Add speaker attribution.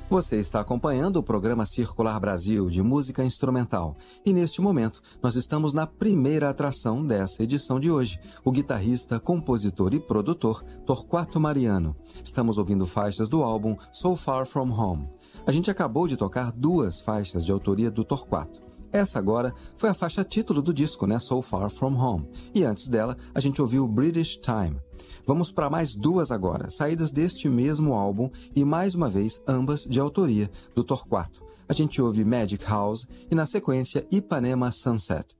Speaker 1: Você está acompanhando o programa Circular Brasil de música instrumental e neste momento nós estamos na primeira atração dessa edição de hoje, o guitarrista, compositor e produtor Torquato Mariano. Estamos ouvindo faixas do álbum So Far From Home. A gente acabou de tocar duas faixas de autoria do Torquato. Essa agora foi a faixa título do disco, So Far From Home. E antes dela, a gente ouviu British Time. Vamos para mais duas agora, saídas deste mesmo álbum e mais uma vez ambas de autoria do Torquato. A gente ouve Magic House e na sequência Ipanema Sunset.